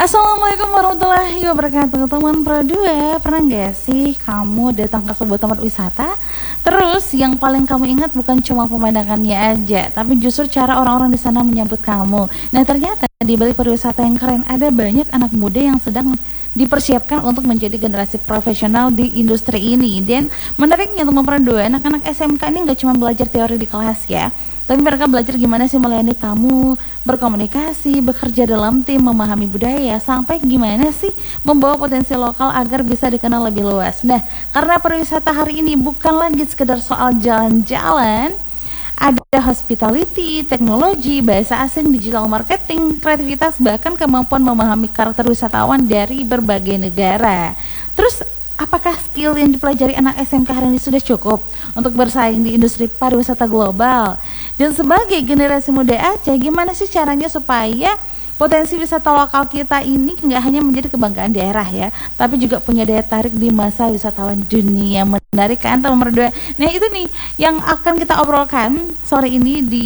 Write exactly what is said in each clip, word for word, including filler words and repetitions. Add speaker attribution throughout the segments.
Speaker 1: Assalamualaikum warahmatullahi wabarakatuh. Teman Pro dua, pernah gak sih kamu datang ke sebuah tempat wisata, terus yang paling kamu ingat bukan cuma pemandangannya aja, tapi justru cara orang-orang di sana menyambut kamu. Nah, ternyata di balik pariwisata yang keren ada banyak anak muda yang sedang dipersiapkan untuk menjadi generasi profesional di industri ini. Dan menariknya teman Pro dua, anak-anak S M K ini gak cuma belajar teori di kelas ya, tapi mereka belajar gimana sih melayani tamu, berkomunikasi, bekerja dalam tim, memahami budaya, sampai gimana sih membawa potensi lokal agar bisa dikenal lebih luas. Nah, karena pariwisata hari ini bukan lagi sekedar soal jalan-jalan, ada hospitality, teknologi, bahasa asing, digital marketing, kreativitas, bahkan kemampuan memahami karakter wisatawan dari berbagai negara. Terus, apakah skill yang dipelajari anak S M K hari ini sudah cukup untuk bersaing di industri pariwisata global? Dan sebagai generasi muda Aceh, gimana sih caranya supaya potensi wisata lokal kita ini nggak hanya menjadi kebanggaan daerah ya, tapi juga punya daya tarik di masa wisatawan dunia. Menarik kan teman berdua? Nah, itu nih yang akan kita obrolkan sore ini di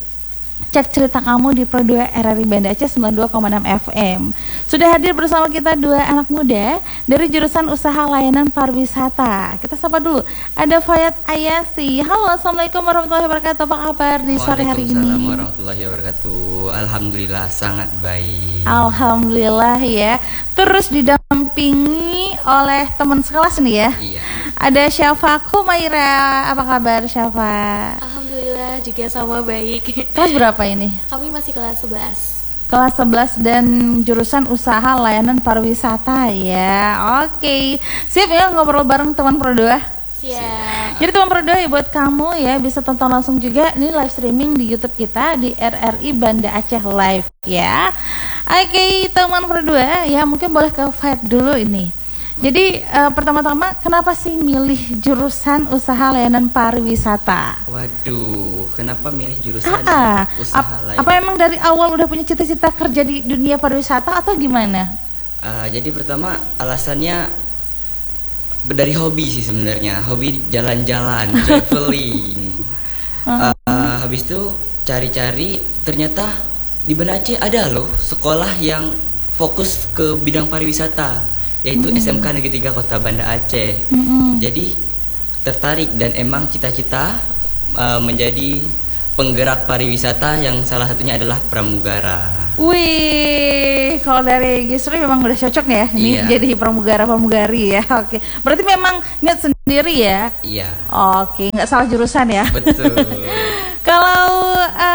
Speaker 1: Cek Cerita Kamu di Pro dua R R I Banda Aceh sembilan puluh dua koma enam F M. Sudah hadir bersama kita dua anak muda dari jurusan Usaha Layanan Pariwisata. Kita sapa dulu. Ada Fayat Ayasi. Halo, Assalamualaikum warahmatullahi wabarakatuh. Apa kabar di sore hari ini?
Speaker 2: Waalaikumsalam warahmatullahi wabarakatuh. Alhamdulillah sangat baik.
Speaker 1: Alhamdulillah ya. Terus didampingi oleh teman sekelas nih ya.
Speaker 2: Iya.
Speaker 1: Ada Syafa Kumaira. Apa kabar Syafa?
Speaker 3: Alhamdulillah juga sama baik.
Speaker 1: Kelas berapa ini?
Speaker 3: Kami masih kelas sebelas.
Speaker 1: Kelas sebelas dan jurusan Usaha Layanan Pariwisata ya. Oke, siap ya ngobrol bareng teman Pro dua?
Speaker 3: Siap.
Speaker 1: Jadi teman Pro dua ya, buat kamu ya bisa tonton langsung juga ini live streaming di YouTube kita di R R I Banda Aceh Live ya. Oke teman Pro dua ya, mungkin boleh ke Fayat dulu ini. Jadi uh, pertama-tama kenapa sih milih jurusan Usaha Layanan Pariwisata?
Speaker 2: Waduh, kenapa milih jurusan
Speaker 1: Ah,
Speaker 2: Usaha
Speaker 1: ap-
Speaker 2: Layanan?
Speaker 1: apa emang dari awal udah punya cita-cita kerja di dunia pariwisata atau gimana?
Speaker 2: Uh, jadi pertama alasannya dari hobi sih sebenarnya, hobi jalan-jalan, traveling. uh, uh, habis itu cari-cari, ternyata di Banda Aceh ada loh sekolah yang fokus ke bidang pariwisata, yaitu mm-hmm. S M K Negeri tiga Kota Banda Aceh. Mm-hmm. Jadi tertarik dan emang cita-cita uh, menjadi penggerak pariwisata yang salah satunya adalah pramugara.
Speaker 1: Wih, kalau dari Gisri memang udah cocok ya ini
Speaker 2: Iya.
Speaker 1: jadi pramugara-pramugari ya. Oke, berarti memang niat sendiri ya.
Speaker 2: Iya.
Speaker 1: Oke, nggak salah jurusan ya.
Speaker 2: Betul.
Speaker 1: Kalau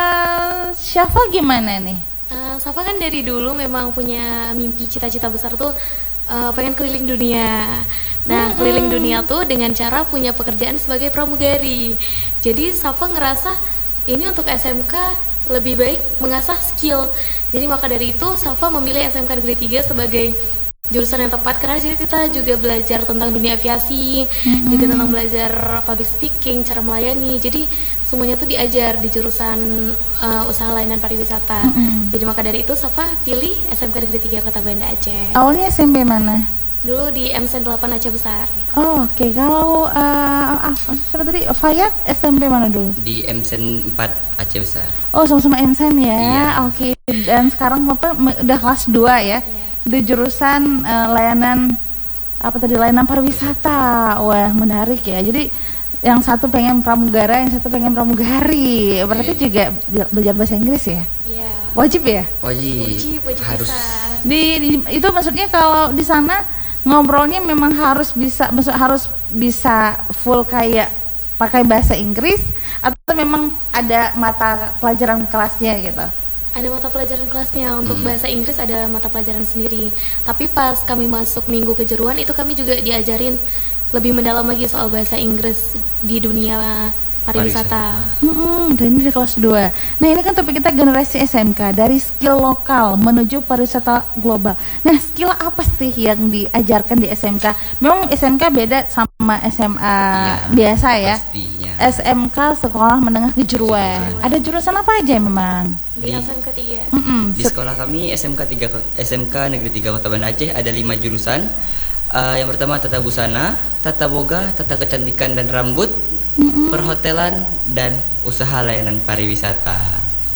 Speaker 1: uh, Syafa gimana nih?
Speaker 3: Uh, Safa kan dari dulu memang punya mimpi cita-cita besar tuh uh, pengen keliling dunia. Nah, hmm. keliling dunia tuh dengan cara punya pekerjaan sebagai pramugari. Jadi Safa ngerasa ini untuk S M K lebih baik mengasah skill. Jadi maka dari itu Safa memilih S M K Negeri tiga sebagai jurusan yang tepat, karena di situ kita juga belajar tentang dunia aviasi, mm-hmm. juga tentang belajar public speaking, cara melayani. Jadi semuanya tuh diajar di jurusan uh, Usaha Layanan Pariwisata. Mm-hmm. Jadi maka dari itu Safa pilih S M K Negeri tiga Kota Banda Aceh.
Speaker 1: Awalnya S M P mana?
Speaker 3: Dulu di M S N delapan Aceh Besar.
Speaker 1: Oh, oke. Okay. Kalau uh, siapa tadi? Fayat S M P mana dulu?
Speaker 2: Di M S N empat Aceh Besar.
Speaker 1: Oh, sama-sama M S N ya.
Speaker 2: Iya.
Speaker 1: Oke. Okay. Dan sekarang apa udah kelas dua ya? Iya. Di jurusan uh, layanan apa tadi? Layanan pariwisata. Wah, menarik ya. Jadi yang satu pengen pramugara, yang satu pengen pramugari. Berarti yeah. juga belajar bahasa Inggris ya?
Speaker 3: Iya.
Speaker 1: Wajib ya?
Speaker 2: Wajib.
Speaker 3: Wajib, wajib
Speaker 2: harus.
Speaker 3: bisa.
Speaker 1: Di, di itu maksudnya kalau di sana ngobrolnya memang harus bisa, maksud harus bisa full kayak pakai bahasa Inggris atau memang ada mata pelajaran kelasnya gitu?
Speaker 3: Ada mata pelajaran kelasnya. Untuk hmm. bahasa Inggris ada mata pelajaran sendiri. Tapi pas kami masuk minggu kejuruan itu kami juga diajarin lebih mendalam lagi soal bahasa Inggris di dunia pariwisata.
Speaker 1: Hmm, dan ini di kelas dua. Nah, ini kan topik kita generasi S M K, dari skill lokal menuju pariwisata global. Nah, skill apa sih yang diajarkan di S M K? Memang S M K beda sama S M A ya, biasa ya.
Speaker 2: Pastinya.
Speaker 1: S M K Sekolah Menengah Kejuruan. Ada jurusan apa aja memang?
Speaker 3: Di, di S M K tiga.
Speaker 1: Mm-mm.
Speaker 2: Di sekolah kami S M K tiga S M K Negeri tiga Kota Banda Aceh ada lima jurusan. Uh, yang pertama tata busana, tata boga, tata kecantikan dan rambut, mm-hmm. perhotelan dan usaha layanan pariwisata.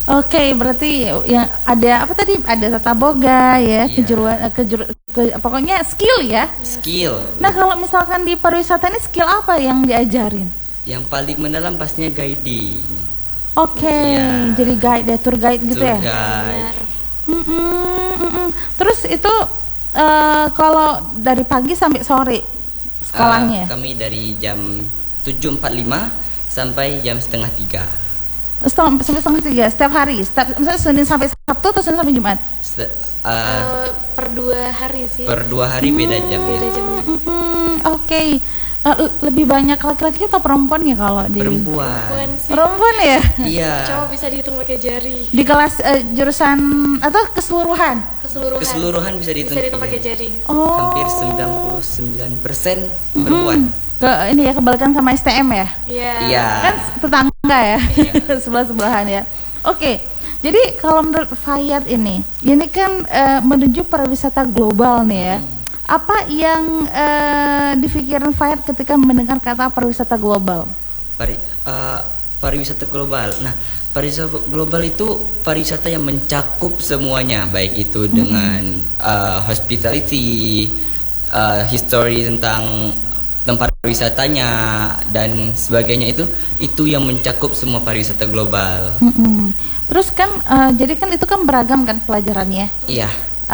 Speaker 1: Oke, berarti yang ada apa tadi? Ada tata boga ya,
Speaker 2: Iya.
Speaker 1: kejuruan, eh, kejur, ke, pokoknya skill ya.
Speaker 2: Skill.
Speaker 1: Nah kalau misalkan di pariwisata ini skill apa yang diajarin?
Speaker 2: Yang paling mendalam pastinya guiding.
Speaker 1: Oke,
Speaker 2: Iya.
Speaker 1: jadi guide ya, tour guide gitu
Speaker 2: Tour
Speaker 1: ya.
Speaker 2: guide.
Speaker 1: Mm-mm, mm-mm. Terus itu eh, kalau dari pagi sampai sore sekolahnya?
Speaker 2: Ah, kami dari jam tujuh empat puluh lima sampai jam setengah tiga.
Speaker 1: Setengah, sampai setengah tiga setiap hari, setiap, misalnya Senin sampai Sabtu atau Senin sampai Jumat?
Speaker 2: Se- ah,
Speaker 3: Eh, per dua hari sih.
Speaker 2: per dua hari beda jam ya.
Speaker 3: Beda jamnya.
Speaker 1: Mm-mm, Oke. Eh, l- lebih banyak laki-laki atau perempuan ya kalau di
Speaker 2: Perempuan.
Speaker 3: Perempuan sih.
Speaker 1: perempuan ya?
Speaker 2: Iya.
Speaker 3: Cowok bisa dihitung pakai jari.
Speaker 1: Di kelas eh, jurusan atau keseluruhan?
Speaker 3: Keseluruhan.
Speaker 2: Keseluruhan bisa dihitung.
Speaker 3: Bisa dihitung pakai jari.
Speaker 1: Oh.
Speaker 2: Hampir sembilan puluh sembilan persen perempuan.
Speaker 1: Ke ini ya kebalikan sama S T M ya?
Speaker 3: Iya.
Speaker 2: Iya.
Speaker 1: Kan tetangga ya, sebelah-sebelahan ya. Oke, jadi kalau menurut Fayat ini, ini kan eh, menuju pariwisata global nih ya. Apa yang eh, dipikirin Fayat ketika mendengar kata pariwisata global?
Speaker 2: Pari, eh, pariwisata global. Nah, pariwisata global itu pariwisata yang mencakup semuanya, baik itu dengan eh, hospitality, eh, history tentang tempat wisatanya dan sebagainya, itu itu yang mencakup semua pariwisata global.
Speaker 1: Mm-mm. Terus kan, eh, jadi kan itu kan beragam kan pelajarannya.
Speaker 2: Iya.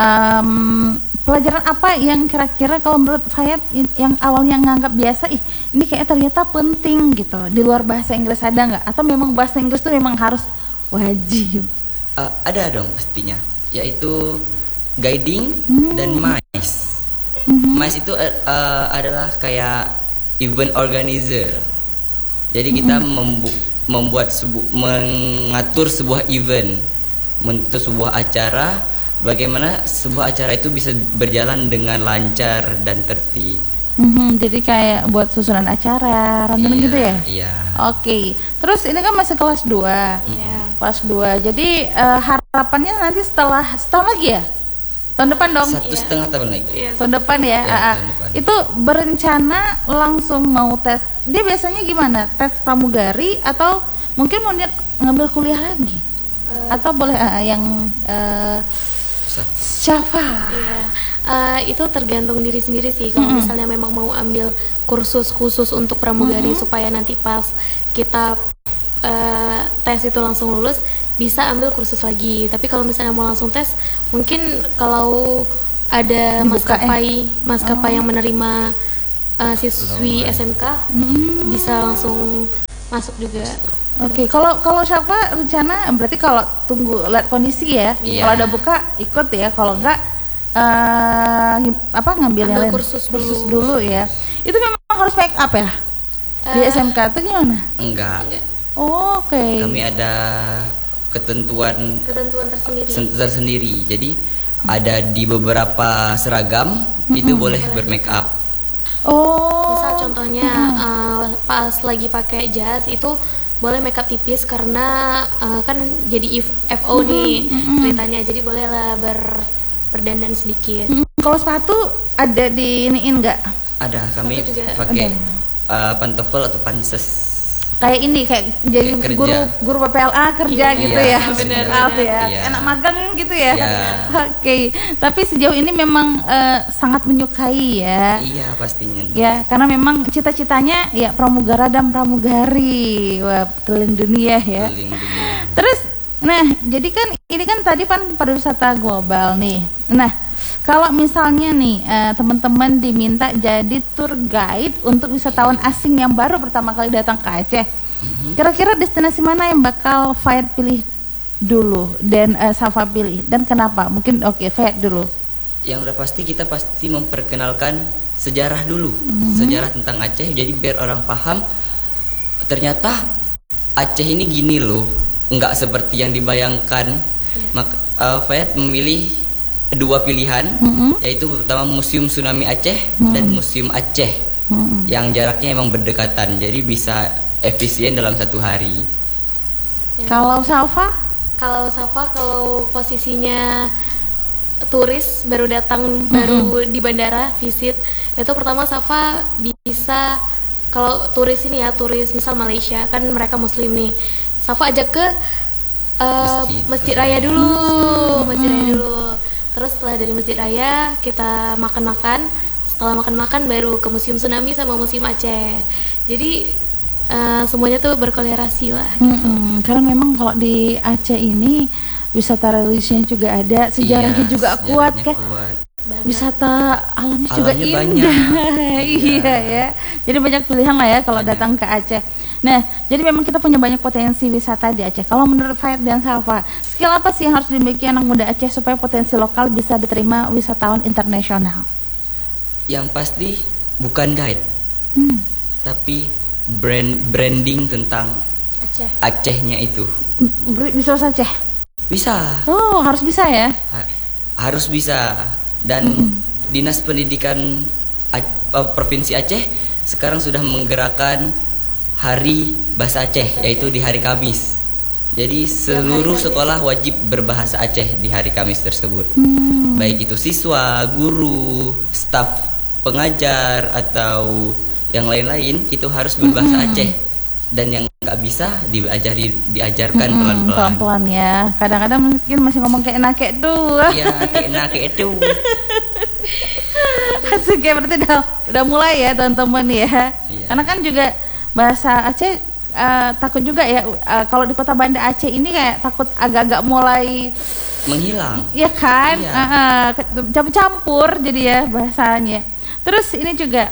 Speaker 1: Em, pelajaran apa yang kira-kira kalau menurut Fayat in- yang awalnya nganggap biasa, ih ini kayak ternyata penting gitu, di luar bahasa Inggris ada nggak? Atau memang bahasa Inggris tuh memang harus wajib?
Speaker 2: Eh, ada dong pastinya, yaitu guiding dan mice. Mice itu eh, eh, adalah kayak event organizer. Jadi kita membu- membuat sebu- mengatur sebuah event, untuk sebuah acara, bagaimana sebuah acara itu bisa berjalan dengan lancar dan tertib.
Speaker 1: Mhm, jadi kayak buat susunan acara, rancangan
Speaker 2: Iya,
Speaker 1: gitu ya?
Speaker 2: Iya.
Speaker 1: Oke, terus ini kan masih kelas dua.
Speaker 3: Iya.
Speaker 1: Kelas dua, jadi eh, harapannya nanti setelah setahun lagi ya? Tahun depan dong?
Speaker 2: Satu setengah tahun lagi.
Speaker 3: Iya.
Speaker 1: Tahun depan ya?
Speaker 2: Ya,
Speaker 1: Ah, ah.
Speaker 2: tahun depan.
Speaker 1: Itu berencana langsung mau tes, dia biasanya gimana? Tes pramugari atau mungkin mau niat ngambil kuliah lagi? Atau boleh ah, yang eh,
Speaker 2: Bisa.
Speaker 1: Syafa?
Speaker 3: Iya. Eh, itu tergantung diri sendiri sih. Kalau misalnya memang mau ambil kursus khusus untuk pramugari supaya nanti pas kita eh, tes itu langsung lulus, bisa ambil kursus lagi. Tapi kalau misalnya mau langsung tes, mungkin kalau ada
Speaker 1: Dibuka,
Speaker 3: maskapai maskapai yang menerima eh, siswi S M K, bisa langsung masuk juga.
Speaker 1: Oke, kalau kalau Syafa rencana berarti kalau tunggu lihat kondisi ya.
Speaker 2: Iya.
Speaker 1: Kalau ada buka ikut ya, kalau enggak eh gim- apa ngambil yang
Speaker 3: Ambil
Speaker 1: lain?
Speaker 3: kursus
Speaker 1: kursus
Speaker 3: dulu.
Speaker 1: dulu ya. Itu memang harus make up ya? Di
Speaker 3: Eh,
Speaker 1: S M K itu gimana?
Speaker 2: Enggak.
Speaker 1: Oh, Oke.
Speaker 2: Kami ada ketentuan
Speaker 3: Ketentuan tersendiri.
Speaker 2: sen- tersendiri. Jadi ada di beberapa seragam itu boleh bermake up.
Speaker 1: Oh.
Speaker 3: Misal contohnya eh, pas lagi pakai jas itu boleh makeup tipis karena eh, kan jadi if- F O nih ceritanya, jadi bolehlah ber berdandan sedikit.
Speaker 1: Mm, kalau sepatu ada di iniin enggak?
Speaker 2: Ada, kami
Speaker 3: Sepatu juga
Speaker 2: pakai
Speaker 1: ada.
Speaker 2: uh, pantofel atau panses.
Speaker 1: Kayak ini kayak jadi
Speaker 2: Kayak kerja.
Speaker 1: guru guru P P L A kerja
Speaker 3: Iya,
Speaker 1: gitu
Speaker 2: iya,
Speaker 1: ya.
Speaker 3: benar,
Speaker 1: Maaf
Speaker 3: benar.
Speaker 1: ya.
Speaker 2: Iya.
Speaker 1: Enak magang gitu ya.
Speaker 2: Iya.
Speaker 1: Oke. Tapi sejauh ini memang eh, sangat menyukai ya.
Speaker 2: Iya pastinya.
Speaker 1: Ya, karena memang cita-citanya ya pramugara dan pramugari. Wah, keliling dunia ya.
Speaker 2: Keliling dunia.
Speaker 1: Terus, nah, jadi kan ini kan tadi kan pariwisata global nih. Nah, kalau misalnya nih eh, teman-teman diminta jadi tour guide untuk wisatawan asing yang baru pertama kali datang ke Aceh, kira-kira destinasi mana yang bakal Fayat pilih dulu dan eh, Safa pilih dan kenapa? Mungkin oke Fayat dulu.
Speaker 2: Yang udah pasti kita pasti memperkenalkan sejarah dulu, sejarah tentang Aceh. Jadi biar orang paham ternyata Aceh ini gini loh, nggak seperti yang dibayangkan. Maka uh, Fayat memilih dua pilihan, yaitu pertama Museum Tsunami Aceh dan Museum Aceh, yang jaraknya emang berdekatan, jadi bisa efisien dalam satu hari.
Speaker 1: Kalau Safa?
Speaker 3: Kalau Safa, kalau posisinya turis baru datang, baru di bandara visit, itu pertama Safa bisa, kalau turis ini ya turis misal Malaysia kan mereka Muslim nih, Safa ajak ke Eh,
Speaker 2: Masjid.
Speaker 3: masjid raya dulu, masjid raya dulu. Terus setelah dari masjid raya kita makan-makan. Setelah makan-makan baru ke museum tsunami sama museum Aceh. Jadi eh, semuanya tuh berkolerasi lah.
Speaker 1: Mm-mm, karena memang kalau di Aceh ini wisata religiusnya juga ada, sejarahnya
Speaker 2: Iya,
Speaker 1: juga kuat
Speaker 2: sejarahnya
Speaker 1: kan.
Speaker 2: kuat.
Speaker 1: Wisata alamnya juga
Speaker 2: Alamnya
Speaker 1: indah.
Speaker 2: banyak.
Speaker 1: Iya ya. Jadi banyak pilihan lah ya kalau
Speaker 2: Banyak.
Speaker 1: datang ke Aceh. Nah, jadi memang kita punya banyak potensi wisata di Aceh. Kalau menurut Fayat dan Safa, skill apa sih yang harus dimiliki anak muda Aceh supaya potensi lokal bisa diterima wisatawan internasional?
Speaker 2: Yang pasti bukan guide,
Speaker 1: Hmm.
Speaker 2: tapi brand branding tentang
Speaker 3: Aceh.
Speaker 2: Acehnya itu.
Speaker 1: Beri- Bisa bahasa Aceh?
Speaker 2: Bisa,
Speaker 1: Oh, harus bisa ya.
Speaker 2: ha- harus bisa. Dan Dinas Pendidikan A- eh, Provinsi Aceh sekarang sudah menggerakkan Hari Bahasa Aceh, yaitu di hari Kamis. Jadi seluruh sekolah wajib berbahasa Aceh di hari Kamis tersebut.
Speaker 1: Hmm.
Speaker 2: Baik itu siswa, guru, staf pengajar atau yang lain-lain itu harus berbahasa Aceh. Dan yang nggak bisa diajari diajarkan
Speaker 1: Mm-mm,
Speaker 2: pelan-pelan.
Speaker 1: pelan-pelan ya. Kadang-kadang mungkin masih ngomong kayak enak kayak tuh.
Speaker 2: Iya, kayak enak kayak itu.
Speaker 1: Asik ya, berarti udah, udah mulai ya teman-teman ya.
Speaker 2: Iya.
Speaker 1: Karena kan juga bahasa Aceh eh, takut juga ya eh, kalau di Kota Banda Aceh ini kayak takut agak-agak mulai
Speaker 2: Menghilang.
Speaker 1: ya kan,
Speaker 2: Iya.
Speaker 1: eh, eh, ke- campur-campur jadi ya bahasanya. Terus ini juga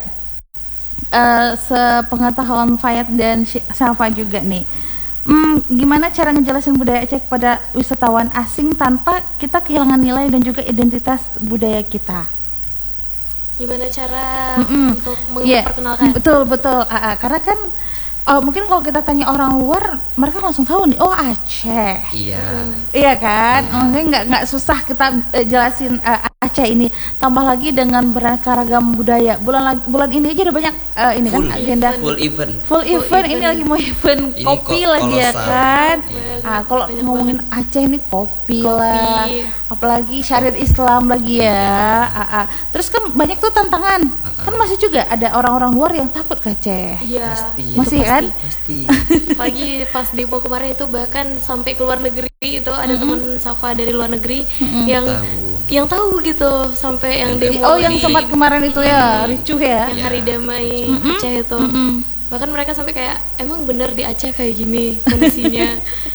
Speaker 1: eh, sepengetahuan Fayat dan Sy- Safa juga nih. Hmm, gimana cara ngejelasin budaya Aceh kepada wisatawan asing tanpa kita kehilangan nilai dan juga identitas budaya kita?
Speaker 3: Gimana cara
Speaker 1: Mm-mm.
Speaker 3: untuk
Speaker 1: Iya,
Speaker 3: memperkenalkan?
Speaker 1: betul betul. Ah, ah, karena kan oh, mungkin kalau kita tanya orang luar, mereka langsung tahu nih, oh Aceh.
Speaker 2: Iya.
Speaker 1: Iya kan, maksudnya nggak nggak susah kita eh, jelasin eh, Aceh ini. Tambah lagi dengan beraneka ragam budaya. Bulan lagi- bulan ini aja ada banyak eh, ini
Speaker 2: Full.
Speaker 1: kan agenda
Speaker 2: Full event.
Speaker 1: full event. Ini
Speaker 3: event.
Speaker 1: lagi mau event
Speaker 2: Ini
Speaker 1: kopi
Speaker 2: ko-
Speaker 1: lagi ya
Speaker 2: kolosal.
Speaker 1: kan.
Speaker 3: Iya.
Speaker 1: Ah, kalau
Speaker 3: Banyak
Speaker 1: ngomongin Aceh ini kopi,
Speaker 3: Kopi.
Speaker 1: lah, apalagi syariat Islam lagi ya. Ah, ah. Terus kan banyak tuh tantangan. Kan masih juga ada orang-orang luar yang takut ke Aceh.
Speaker 3: Iya.
Speaker 2: Pasti.
Speaker 1: Masih kan?
Speaker 2: Pasti.
Speaker 3: Pagi pas Depo kemarin itu bahkan sampai ke luar negeri itu ada teman Safa dari luar negeri yang
Speaker 2: Tahu.
Speaker 3: yang tahu gitu sampai yang demo
Speaker 1: Oh, yang
Speaker 3: di-
Speaker 1: sempat kemarin itu ya, ricuh ya.
Speaker 3: yang
Speaker 2: Iya.
Speaker 3: hari damai Aceh itu.
Speaker 1: Mm-mm.
Speaker 3: Bahkan mereka sampai kayak emang bener di Aceh kayak gini kondisinya.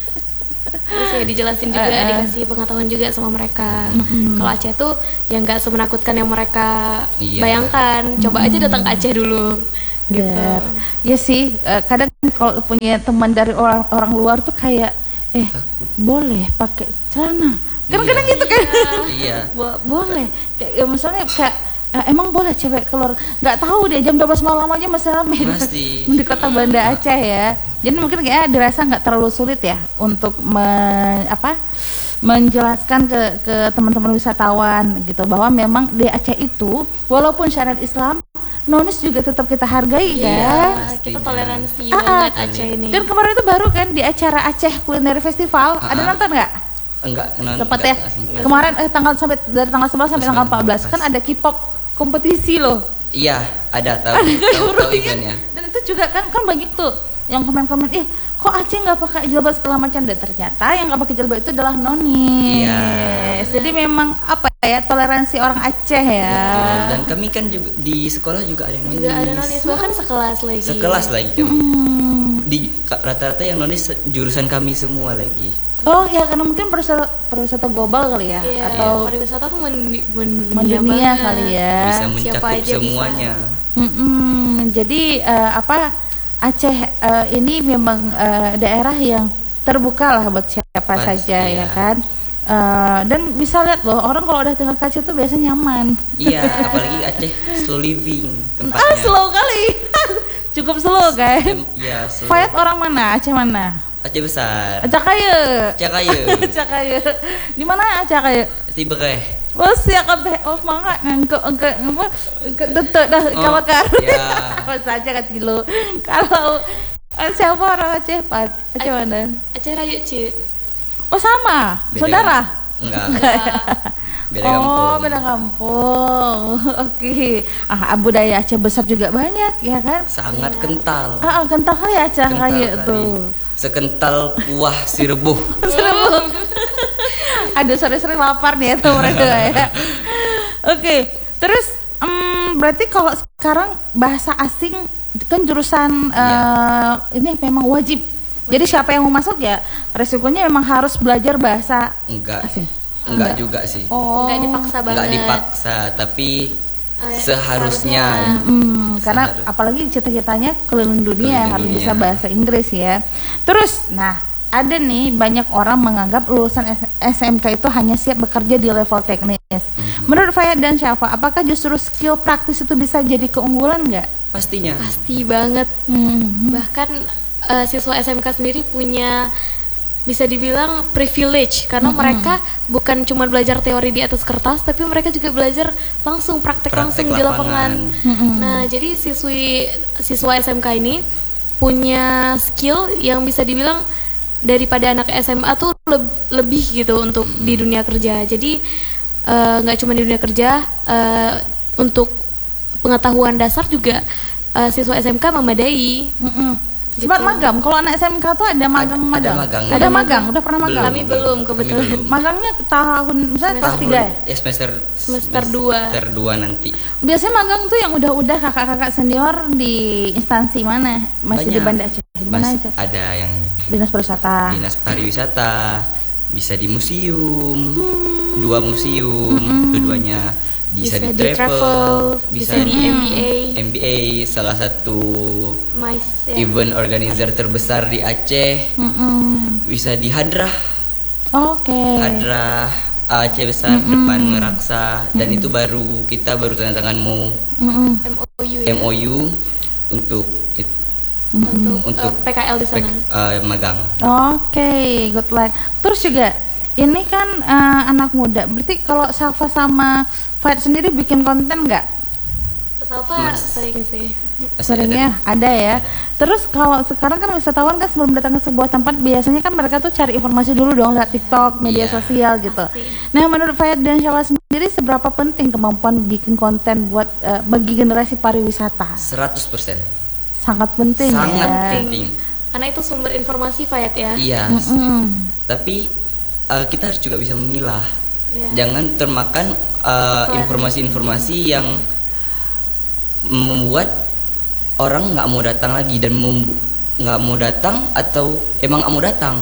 Speaker 3: Terus ya dijelasin juga,
Speaker 1: Eh, eh.
Speaker 3: dikasih pengetahuan juga sama mereka. Kalau Aceh tuh yang nggak semenakutkan yang mereka
Speaker 2: Iya.
Speaker 3: bayangkan. Coba aja datang ke Aceh dulu. Gitu.
Speaker 1: Bener. Ya sih, eh, kadang kalau punya teman dari orang-orang luar tuh kayak eh boleh pakai celana. Kadang-kadang
Speaker 2: Iya.
Speaker 1: gitu kan.
Speaker 2: Iya.
Speaker 1: Bo- boleh. Kayak ya, misalnya kayak eh, emang boleh cewek keluar. Nggak tahu deh jam dua belas malam aja masih ramai
Speaker 2: Pasti.
Speaker 1: di Kota Banda Aceh ya. Jadi mungkin kayak dirasa nggak terlalu sulit ya untuk me- apa menjelaskan ke ke teman-teman wisatawan gitu bahwa memang di Aceh itu walaupun syariat Islam nonis juga tetap kita hargai
Speaker 3: Iya,
Speaker 1: kan.
Speaker 3: kita
Speaker 2: Pastinya.
Speaker 3: toleransi
Speaker 1: Ah, ah.
Speaker 3: banget Aceh ini.
Speaker 1: Dan kemarin itu baru kan di acara Aceh Culinary Festival,
Speaker 2: Ah,
Speaker 1: ada
Speaker 2: ah.
Speaker 1: nonton nggak?
Speaker 2: Enggak, non-
Speaker 1: Sempat
Speaker 2: enggak,
Speaker 1: ya.
Speaker 2: enggak sempat.
Speaker 1: Kemarin eh tanggal sampai dari tanggal sebelas sampai tanggal empat belas kan ada K-pop kompetisi loh.
Speaker 2: Iya, ada tahu.
Speaker 1: Ada
Speaker 2: Tahu, tahu
Speaker 1: kan?
Speaker 2: eventnya.
Speaker 1: Dan itu juga kan kan banyak tuh yang komen-komen, eh kok Aceh nggak pakai jilbab segala macam, dan ternyata yang nggak pakai jilbab itu adalah nonis.
Speaker 2: Iya.
Speaker 1: Jadi memang apa ya, toleransi orang Aceh ya.
Speaker 2: Betul. Dan kami kan juga di sekolah juga ada yang nonis.
Speaker 3: Juga ada nonis bahkan sekelas lagi.
Speaker 2: Sekelas lagi kami.
Speaker 1: Hmm.
Speaker 2: Di ka- rata-rata yang nonis se- jurusan kami semua lagi.
Speaker 1: Oh ya, karena mungkin pariwisata, pariwisata global kali ya,
Speaker 3: Iya,
Speaker 1: atau
Speaker 3: pariwisata tuh men- mendunia,
Speaker 1: mendunia
Speaker 3: banget.
Speaker 1: kali ya.
Speaker 2: Bisa
Speaker 3: Siapa
Speaker 2: mencakup
Speaker 3: aja bisa.
Speaker 2: semuanya.
Speaker 1: Mm-mm. Jadi eh, apa Aceh eh, ini memang eh, daerah yang terbuka lah buat siapa
Speaker 2: Pas,
Speaker 1: saja ya
Speaker 2: iya.
Speaker 1: kan. Eh, dan bisa lihat loh, orang kalau udah tinggal ke Aceh tuh biasanya nyaman.
Speaker 2: Iya, apalagi Aceh slow living tempatnya.
Speaker 1: Ah, slow kali. Cukup slow kan.
Speaker 2: Em- Iya, slow.
Speaker 1: Fayat orang mana? Aceh mana?
Speaker 2: Aceh besar.
Speaker 1: Aceh Kaya.
Speaker 2: Aceh Kaya.
Speaker 1: Aceh Kaya. Di mana Aceh Kaya?
Speaker 2: Tibereh.
Speaker 1: Oh siap kabeh, oh mangga ngangke engke apa engke detek dah
Speaker 2: Oh,
Speaker 1: kalakar.
Speaker 2: ya.
Speaker 1: Apa saja kan kilo. Kalau eh, siapa orang Aceh Pat? Aceh mana?
Speaker 3: Aceh Rayu Ci.
Speaker 1: Oh sama,
Speaker 2: Beda
Speaker 1: saudara.
Speaker 2: Enggak.
Speaker 1: Enggak ya?
Speaker 2: Beda
Speaker 1: Oh,
Speaker 2: kampung.
Speaker 1: beda kampung. Oke. Ah, budaya Aceh besar juga banyak ya kan?
Speaker 2: Sangat kental.
Speaker 1: Ah, ah, kental kali Aceh
Speaker 2: Kental
Speaker 1: Raya
Speaker 2: kali.
Speaker 1: tuh.
Speaker 2: sekental kuah si rebuh.
Speaker 1: Aduh, sore-sore lapar nih ya tuh mereka ya. Oke, terus um, berarti kalau sekarang bahasa asing kan jurusan uh, ini memang wajib. Jadi siapa yang mau masuk ya resikonya memang harus belajar bahasa
Speaker 2: Enggak.
Speaker 1: asing.
Speaker 2: Enggak,
Speaker 1: Enggak
Speaker 2: juga sih.
Speaker 1: Oh.
Speaker 3: Nggak dipaksa banget.
Speaker 2: Enggak dipaksa, tapi
Speaker 3: Eh,
Speaker 2: seharusnya.
Speaker 1: Hmm, karena
Speaker 2: Seharus.
Speaker 1: apalagi cita-citanya keliling dunia
Speaker 2: Keliling
Speaker 1: harus
Speaker 2: dunia.
Speaker 1: bisa bahasa Inggris ya. Terus, nah ada nih banyak orang menganggap lulusan S M K itu hanya siap bekerja di level teknis.
Speaker 2: Mhm.
Speaker 1: Menurut Fayat dan Syafa, apakah justru skill praktis itu bisa jadi keunggulan nggak?
Speaker 2: Pastinya.
Speaker 3: Pasti banget.
Speaker 1: Hmm.
Speaker 3: Bahkan eh, siswa S M K sendiri punya bisa dibilang privilege karena
Speaker 1: Mm-mm.
Speaker 3: mereka bukan cuma belajar teori di atas kertas, tapi mereka juga belajar langsung praktek,
Speaker 2: Praktek
Speaker 3: langsung di lapangan.
Speaker 2: lapangan.
Speaker 1: Mm-mm.
Speaker 3: Nah, jadi siswi siswa S M K ini punya skill yang bisa dibilang daripada anak S M A tuh leb- lebih gitu untuk di dunia kerja. Jadi eh, nggak cuma di dunia kerja, eh, untuk pengetahuan dasar juga eh, siswa S M K memadai.
Speaker 1: Mm-mm. Sempat magang. Kalau anak S M K tuh ada magang-magang.
Speaker 2: ada magang.
Speaker 1: Ada magang. Udah pernah magang?
Speaker 3: Kami belum kebetulan.
Speaker 2: Kami belum.
Speaker 1: Magangnya tahun misalnya kelas tiga ya?
Speaker 2: Ya semester
Speaker 3: Semester dua.
Speaker 2: Semester dua nanti.
Speaker 1: Biasanya magang tuh yang udah-udah kakak-kakak senior di instansi mana? Masih di
Speaker 2: Banyak.
Speaker 1: Banda Aceh. Di mana
Speaker 2: Masih
Speaker 1: aja?
Speaker 2: ada yang
Speaker 1: Dinas Pariwisata.
Speaker 2: dinas pariwisata, bisa di museum,
Speaker 1: Hmm.
Speaker 2: dua museum, dua-duanya bisa,
Speaker 3: Bisa
Speaker 2: di,
Speaker 3: di
Speaker 2: travel,
Speaker 3: travel,
Speaker 2: bisa,
Speaker 3: bisa di M B A.
Speaker 2: M B A, salah satu
Speaker 3: Mais ya.
Speaker 2: event organizer terbesar di Aceh,
Speaker 1: Mm-mm.
Speaker 2: bisa di Hadrah,
Speaker 1: Oke.
Speaker 2: Hadrah Aceh besar depan Meraksa, dan itu baru kita baru tanda tangan mau
Speaker 1: Mm-mm.
Speaker 3: M O U ya.
Speaker 2: M O U untuk it-
Speaker 3: Untuk,
Speaker 2: untuk
Speaker 3: eh, P K L di sana.
Speaker 2: pek- eh, magang.
Speaker 1: Oke, good luck. Terus juga ini kan eh, anak muda. Berarti kalau Safa sama Fahid sendiri bikin konten nggak?
Speaker 3: Salva
Speaker 2: Mas.
Speaker 3: sering sih.
Speaker 2: Masih
Speaker 1: Seringnya ada ya. Terus kalau sekarang kan wisatawan kan sebelum datang ke sebuah tempat biasanya kan mereka tuh cari informasi dulu dong lewat TikTok, media
Speaker 2: Iya.
Speaker 1: sosial gitu.
Speaker 3: Pasti.
Speaker 1: Nah, menurut Fayat dan Syawa sendiri seberapa penting kemampuan bikin konten buat eh, bagi generasi pariwisata?
Speaker 2: seratus persen.
Speaker 1: Sangat penting
Speaker 2: Sangat
Speaker 1: ya.
Speaker 2: penting.
Speaker 3: Karena itu sumber informasi Fayat ya.
Speaker 2: Iya.
Speaker 1: Mm-mm.
Speaker 2: Tapi eh, kita harus juga bisa memilah.
Speaker 3: Iya.
Speaker 2: Jangan termakan eh, informasi-informasi yang membuat orang nggak mau datang lagi dan membu- nggak mau datang atau emang nggak mau datang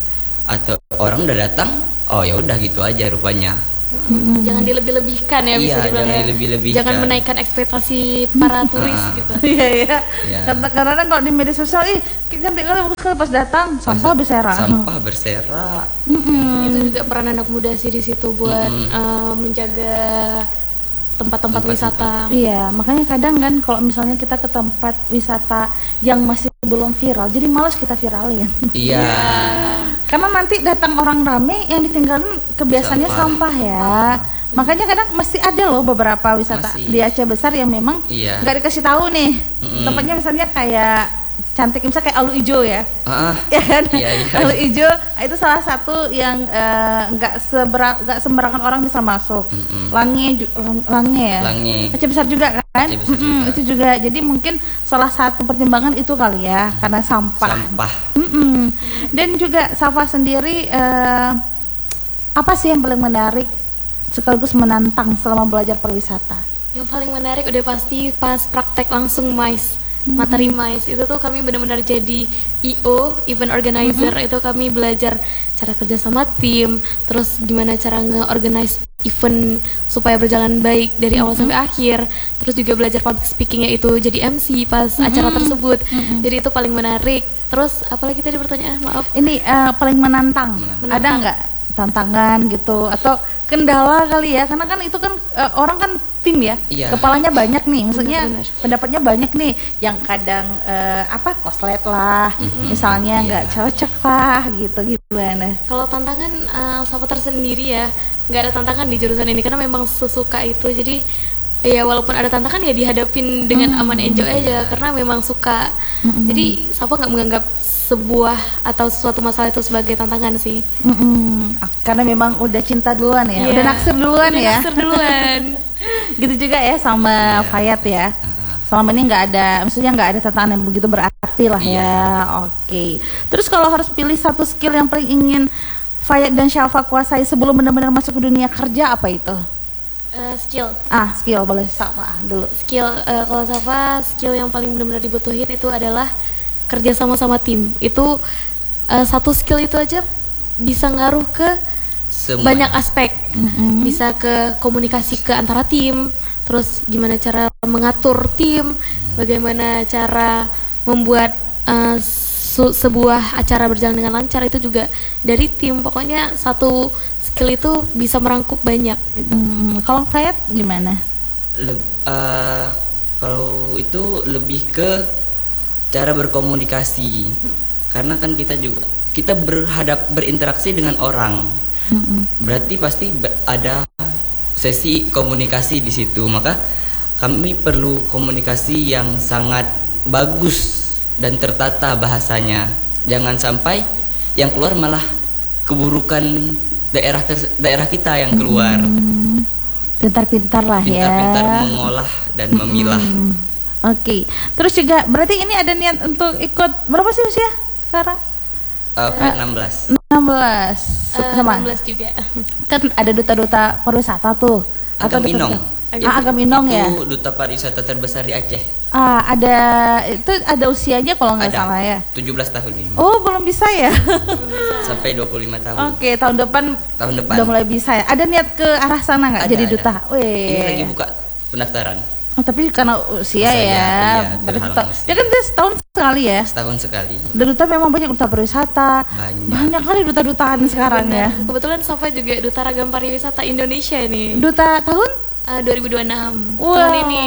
Speaker 2: atau orang udah datang, oh ya udah gitu aja rupanya.
Speaker 3: Mm, Jangan dilebih-lebihkan ya bisa
Speaker 2: Iya,
Speaker 3: dibilang
Speaker 2: jangan
Speaker 3: ya.
Speaker 2: dilebih-lebihkan.
Speaker 3: Jangan menaikkan ekspektasi para turis
Speaker 2: Ah.
Speaker 3: gitu.
Speaker 1: Iya iya.
Speaker 2: Iya.
Speaker 1: Karena karena kalau di media sosial, ih cantik kali bagus kali pas datang sampah bersera.
Speaker 2: Sampah berserak.
Speaker 1: Mm-mm.
Speaker 3: Itu juga peran anak muda sih di situ buat
Speaker 2: Mm-mm.
Speaker 3: eh, menjaga tempat-tempat wisata.
Speaker 2: Tempat-tempat.
Speaker 1: Iya, makanya kadang kan kalau misalnya kita ke tempat wisata yang masih belum viral, jadi malas kita viralin.
Speaker 2: Iya.
Speaker 1: Karena nanti datang orang rame yang ditinggalin kebiasaannya sampah,
Speaker 2: Sampah.
Speaker 1: ya. Makanya kadang masih ada loh beberapa wisata
Speaker 2: Masih.
Speaker 1: di Aceh besar yang memang
Speaker 2: Iya.
Speaker 1: nggak dikasih tahu nih.
Speaker 2: Mm-mm.
Speaker 1: Tempatnya misalnya kayak cantik, misalnya kayak Alu Ijo ya.
Speaker 2: Ah,
Speaker 1: Ya kan?
Speaker 2: Iya, iya.
Speaker 1: Alu Ijo itu salah satu yang eh, nggak sebera nggak sembarangan orang bisa masuk.
Speaker 2: Mm-mm.
Speaker 1: Lange ju- lang- Lange ya.
Speaker 2: Lange.
Speaker 1: Aceh besar juga kan?
Speaker 2: Aceh besar
Speaker 1: Mm-mm,
Speaker 2: juga.
Speaker 1: itu juga. Jadi mungkin salah satu pertimbangan itu kali ya, karena sampah.
Speaker 2: Sampah.
Speaker 1: Mm-mm. Dan juga Safa sendiri eh, apa sih yang paling menarik sekaligus menantang selama belajar pariwisata?
Speaker 3: Yang paling menarik udah pasti pas praktek langsung mais. Materi mais itu tuh kami benar-benar jadi I O, event organizer. Itu kami belajar cara kerja sama tim, terus gimana cara nge-organize event supaya berjalan baik dari awal sampai akhir. Terus juga belajar public speaking, yaitu jadi M C pas acara tersebut. Jadi itu paling menarik. Terus apalagi tadi pertanyaan, maaf.
Speaker 1: Ini eh, paling menantang.
Speaker 3: Menantang.
Speaker 1: Ada nggak tantangan gitu atau kendala kali ya? Karena kan itu kan eh, orang kan tim ya,
Speaker 2: Iya.
Speaker 1: kepalanya banyak nih, maksudnya
Speaker 3: Benar-benar.
Speaker 1: pendapatnya banyak nih, yang kadang eh, apa koslet lah, misalnya nggak
Speaker 2: Iya.
Speaker 1: cocok lah gitu gimana?
Speaker 3: Kalau tantangan uh, sama tersendiri ya, nggak ada tantangan di jurusan ini karena memang sesuka itu. Jadi ya walaupun ada tantangan ya dihadapin dengan aman, enjoy aja karena memang suka. Jadi Safa nggak menganggap sebuah atau sesuatu masalah itu sebagai tantangan sih.
Speaker 1: Mm-mm. Ah, karena memang udah cinta duluan ya,
Speaker 3: Iya.
Speaker 1: udah naksir duluan
Speaker 3: Udah
Speaker 1: ya.
Speaker 3: naksir duluan.
Speaker 1: Gitu juga ya sama
Speaker 2: Iya.
Speaker 1: Fayat ya.
Speaker 2: Ah.
Speaker 1: Selama ini nggak ada, maksudnya nggak ada tantangan yang begitu berarti ngerti lah
Speaker 2: Iya.
Speaker 1: ya. Oke. Terus kalau harus pilih satu skill yang paling ingin Fayat dan Syafa kuasai sebelum benar-benar masuk ke dunia kerja, apa itu?
Speaker 3: Eh, skill
Speaker 1: Ah, skill boleh Syafa dulu.
Speaker 3: skill eh, kalau Safa, skill yang paling benar-benar dibutuhin itu adalah kerja sama-sama tim. Itu eh, satu skill itu aja bisa ngaruh ke
Speaker 2: Semua.
Speaker 3: banyak aspek.
Speaker 1: Mm-mm.
Speaker 3: Bisa ke komunikasi ke antara tim, terus gimana cara mengatur tim, bagaimana cara membuat eh, su- sebuah acara berjalan dengan lancar, itu juga dari tim. Pokoknya satu skill itu bisa merangkup banyak gitu.
Speaker 1: Hmm, kalau Fayat gimana?
Speaker 2: Leb- eh, kalau itu lebih ke cara berkomunikasi, karena kan kita juga kita berhadap berinteraksi dengan orang,
Speaker 1: Mm-mm.
Speaker 2: berarti pasti be- ada sesi komunikasi di situ. Maka kami perlu komunikasi yang sangat bagus dan tertata bahasanya. Jangan sampai yang keluar malah keburukan daerah ter- daerah kita yang keluar.
Speaker 1: Hmm, pintar-pintar lah ya.
Speaker 2: Pintar-pintar mengolah dan memilah.
Speaker 1: Hmm, Oke. Terus juga berarti ini ada niat untuk ikut berapa sih usia sekarang?
Speaker 2: Uh, Flight enam belas.
Speaker 1: enam belas.
Speaker 3: Eh,
Speaker 1: Sama.
Speaker 3: enam belas juga.
Speaker 1: Kan ada duta-duta pariwisata tuh.
Speaker 2: Agam
Speaker 1: duta-duta-
Speaker 2: Inong.
Speaker 1: Ah, Agam Inong ya.
Speaker 2: Itu duta pariwisata terbesar di Aceh.
Speaker 1: Ah, ada itu ada usianya kalau nggak
Speaker 2: Ada
Speaker 1: salah ya.
Speaker 2: tujuh belas tahun ini.
Speaker 1: Oh, belum bisa ya.
Speaker 2: Sampai dua puluh lima tahun.
Speaker 1: Oke, tahun depan
Speaker 2: Tahun depan.
Speaker 1: udah mulai bisa ya. Ada niat ke arah sana nggak
Speaker 2: Ada,
Speaker 1: jadi
Speaker 2: ada.
Speaker 1: duta? Weh.
Speaker 2: Ini lagi buka pendaftaran.
Speaker 1: Oh, tapi karena usia
Speaker 2: Usianya,
Speaker 1: ya.
Speaker 2: iya,
Speaker 1: Berarti
Speaker 2: terhalang
Speaker 1: ta-
Speaker 2: usia.
Speaker 1: Ya kan dia setahun sekali ya.
Speaker 2: Setahun sekali.
Speaker 1: Dan duta memang banyak duta pariwisata.
Speaker 2: Banyak.
Speaker 1: Banyak kali duta-dutaan sekarang ya.
Speaker 3: Benar. Kebetulan Safa juga duta ragam pariwisata Indonesia nih.
Speaker 1: Duta tahun?
Speaker 3: Eh, dua ribu dua puluh enam
Speaker 1: Wah,
Speaker 3: tahun ini.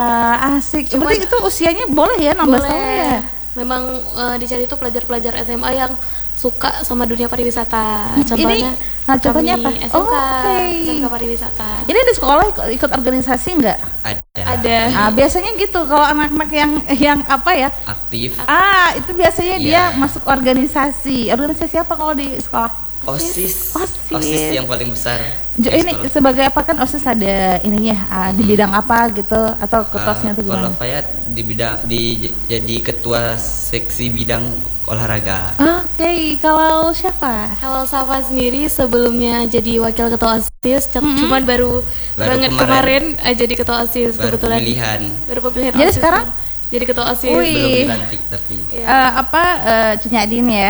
Speaker 1: asik.
Speaker 3: Cuman-
Speaker 1: Berarti itu usianya boleh ya enam belas tahun ya.
Speaker 3: Boleh. Memang eh, dicari itu pelajar-pelajar S M A yang suka sama dunia pariwisata. Contohnya,
Speaker 1: nah, contohnya
Speaker 3: kami
Speaker 1: apa?
Speaker 3: S M K,
Speaker 1: Oke.
Speaker 3: S M K pariwisata.
Speaker 1: Ini di sekolah ikut, ikut organisasi nggak?
Speaker 2: Ada.
Speaker 3: Ada.
Speaker 1: Ah, biasanya gitu kalau anak-anak yang yang apa ya?
Speaker 2: Aktif.
Speaker 1: Ah, itu biasanya dia
Speaker 2: Iya.
Speaker 1: masuk organisasi. Organisasi apa kalau di sekolah?
Speaker 2: OSIS.
Speaker 1: OSIS.
Speaker 2: OSIS yang paling besar.
Speaker 1: Jo-
Speaker 2: di
Speaker 1: ini
Speaker 2: sekolah.
Speaker 1: sebagai apa kan OSIS ada ininya ah, di bidang apa gitu atau ketuasnya
Speaker 2: Ah,
Speaker 1: tuh
Speaker 2: kalau
Speaker 1: gimana?
Speaker 2: Fayat di bidang di jadi ketua seksi bidang olahraga.
Speaker 1: Oke, kalau siapa?
Speaker 3: Kalau Safa sendiri sebelumnya jadi wakil ketua OSIS, c-
Speaker 1: Mm-mm.
Speaker 3: cuman baru,
Speaker 2: Baru
Speaker 3: banget
Speaker 2: kemarin.
Speaker 3: kemarin, eh, jadi ketua OSIS
Speaker 2: Baru
Speaker 3: kebetulan.
Speaker 2: pemilihan.
Speaker 3: Baru pemilihan
Speaker 1: Jadi
Speaker 3: OSIS,
Speaker 1: sekarang?
Speaker 3: jadi ketua OSIS.
Speaker 1: Wih.
Speaker 2: Belum dilantik tapi.
Speaker 3: Iya.
Speaker 1: Eh, apa uh, Cunyadin ya?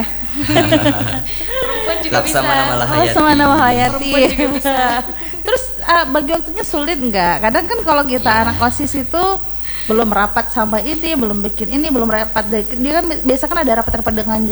Speaker 3: Perempuan juga bisa.
Speaker 2: Laksamana Malah
Speaker 1: Oh,
Speaker 2: Hayati.
Speaker 1: sama nama Hayati.
Speaker 3: Perempuan juga bisa.
Speaker 1: Terus ah, bagi waktunya sulit nggak? Kadang kan kalau kita
Speaker 2: Iya.
Speaker 1: anak OSIS itu belum rapat sama ini, belum bikin ini, belum rapat. Dia kan biasa kan ada rapat-rapat dengan